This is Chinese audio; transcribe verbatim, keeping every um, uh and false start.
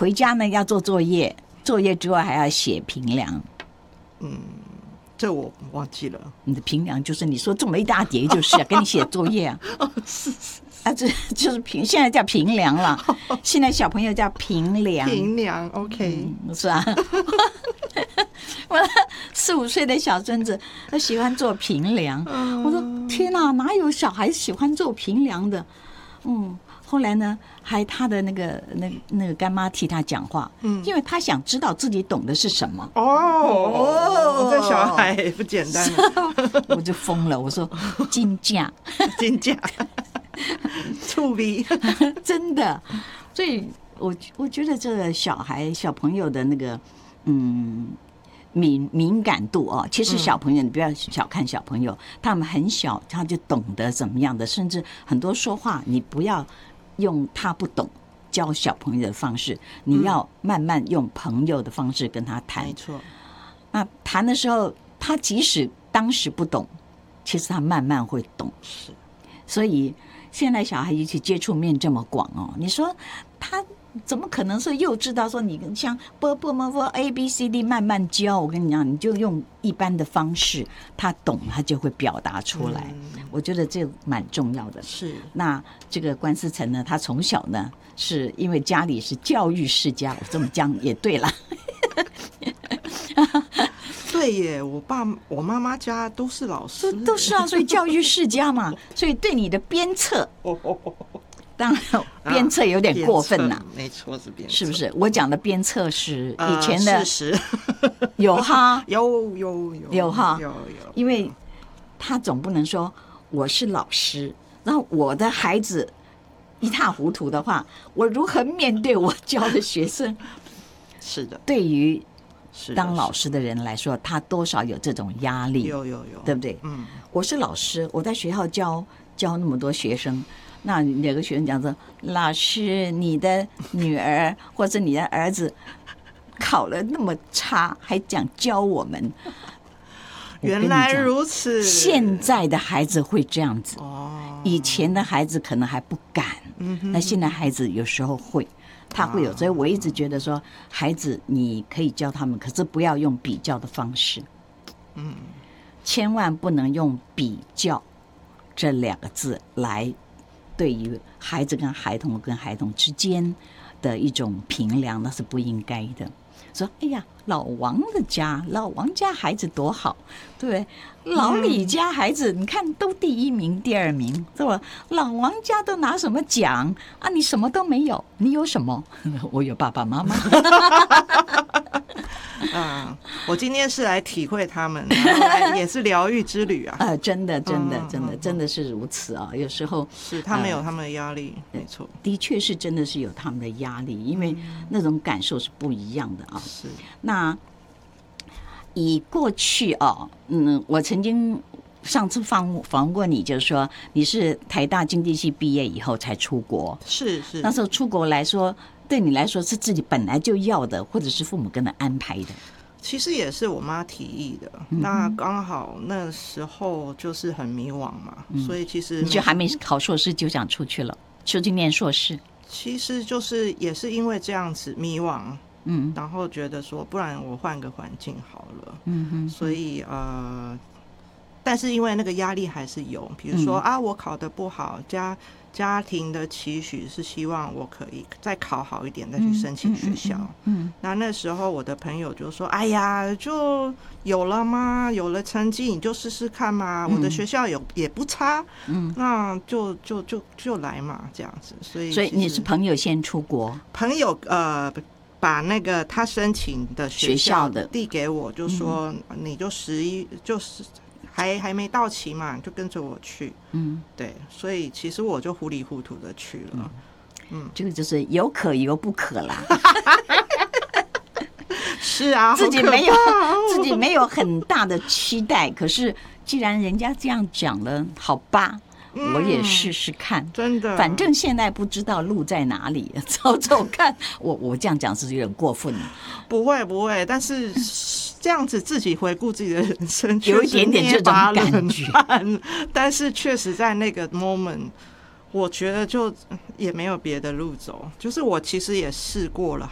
回家呢要做作业，作业之外还要写评量。 嗯，这我忘记了。 你的评量就是你说这么一大叠，就是啊，给你写作业啊。 哦，是是啊，这就是评，现在叫评量了。现在小朋友叫评量， 评量 ，OK，、 嗯、是啊。我四五岁的小孙子，他喜欢做评量。嗯、我说天哪，哪有小孩喜欢做评量的？嗯，后来呢，还他的那个那那个干妈替他讲话，嗯，因为他想知道自己懂的是什么。 哦，哦这小孩也不简单了。 我就疯了，我说金价， 金价。触鼻真的，所以我我觉得这个小孩小朋友的那个嗯敏敏感度哦，其实小朋友你不要小看小朋友，他们很小他就懂得怎么样的，甚至很多说话你不要用他不懂教小朋友的方式，你要慢慢用朋友的方式跟他谈。 没错， 那谈的时候，他即使当时不懂，其实他慢慢会懂。 是， 所以。现在小孩一起接触面这么广哦，你说他怎么可能是幼稚到说你像啵啵啵啵 A B C D 慢慢教？我跟你讲，你就用一般的方式，他懂他就会表达出来。嗯、我觉得这蛮重要的。 是， 那这个关思成呢，他从小呢是因为家里是教育世家，我这么讲也对了。 对耶，我爸我妈妈家都是老师， 都是啊，所以教育世家嘛，所以对你的鞭策，当然鞭策有点过分呐、啊， 没错是鞭策， 是不是？我讲的鞭策是以前的事实， 有哈， 有有有有哈， 有有， 因为他总不能说我是老师，然后我的孩子一塌糊涂的话，我如何面对我教的学生？ 是的， 对于。当老师的人来说，他多少有这种压力， 有有有， 对不对？嗯，我是老师，我在学校教教那么多学生，那有个学生讲说：“老师，你的女儿或者你的儿子考了那么差，还讲教我们。” 原来如此， 现在的孩子会这样子，哦，以前的孩子可能还不敢，嗯，那现在孩子有时候会。他会有，所以我一直觉得说，孩子你可以教他们，可是不要用比较的方式，嗯，千万不能用比较这两个字来对于孩子跟孩童跟孩童之间的一种评量，那是不应该的。说，哎呀，老王的家，老王家孩子多好，对不对？老李家孩子，你看都第一名、第二名，是吧？老王家都拿什么奖啊？你什么都没有，你有什么？我有爸爸妈妈。 嗯，我今天是来体会他们，然后来也是疗愈之旅啊！ 啊，真的，真的，真的，真的是如此啊！有时候是他们有他们的压力，呃、没错， 的确是真的是有他们的压力，因为那种感受是不一样的啊。 是， 那以过去哦，嗯，我曾经上次访访问过你，就是说你是台大经济系毕业以后才出国， 是是， 那时候出国来说。对你来说是自己本来就要的，或者是父母跟他安排的？ 其实也是我妈提议的。嗯、那刚好那时候就是很迷惘嘛，嗯、所以其实你就还没考硕士就想出去了，出去念硕士。 其实就是也是因为这样子迷惘，嗯，然后觉得说，不然我换个环境好了，嗯哼，所以呃，但是因为那个压力还是有，比如说、嗯、啊，我考得不好，家。家庭的期许是希望我可以再考好一点，再去申请学校。嗯，嗯嗯那那时候我的朋友就说：“哎呀，就有了吗？有了成绩你就试试看嘛。嗯、我的学校有也不差，嗯，那就就就就来嘛，这样子。所以， 所以你是朋友先出国， 朋友呃把那个他申请的学校的递给我，就说、嗯、你就十一就是。”还还没到期嘛，就跟着我去。嗯，对，所以其实我就糊里糊涂的去了。嗯， 嗯这个就是有可有不可啦。 是啊， 自己没有自己没有很大的期待，可是既然人家这样讲了，好吧。我也试试看， 真的， 反正现在不知道路在哪里，走走看。我我这样讲是有点过分了， 不会不会，但是这样子自己回顾自己的人生， 有一点点这种感觉。 但是确实在那个 moment， 我觉得就也没有别的路走，就是我其实也试过了